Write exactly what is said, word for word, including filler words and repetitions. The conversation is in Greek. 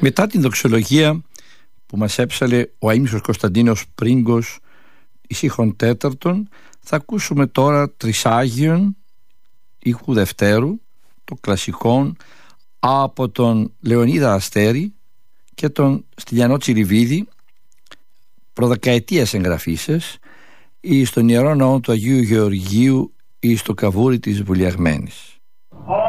Μετά την δοξολογία που μας έψαλε ο αείμνηστος Κωνσταντίνος Πρίγκος εις ήχον τέταρτον, θα ακούσουμε τώρα τρισάγιον ήχου δευτέρου, το κλασικό, από τον Λεωνίδα Αστέρη και τον Στυλιανό Τσιριβίδη, προδεκαετίας εγγραφήσες, εις τον Ιερό Ναό του Αγίου Γεωργίου εις το Καβούρι της Βουλιαγμένης.